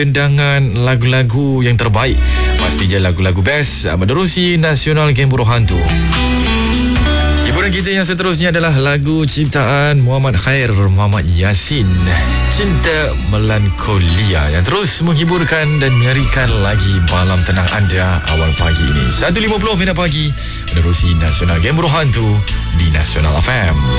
Kendangan lagu-lagu yang terbaik, pastinya lagu-lagu best menerusi Nasional Game Buruh Hantu. Hiburan kita yang seterusnya adalah lagu ciptaan Muhammad Khair Muhammad Yasin, Cinta Melankolia, yang terus menghiburkan dan menyerikan lagi malam tenang anda awal pagi ini. 1.50 minit pagi menerusi Nasional Game Buruh Hantu di Nasional FM.